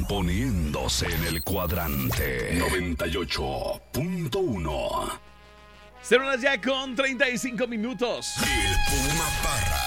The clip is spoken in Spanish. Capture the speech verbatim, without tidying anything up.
poniéndose en el cuadrante noventa y ocho punto uno. Cero horas ya con treinta y cinco minutos. El Puma Parra.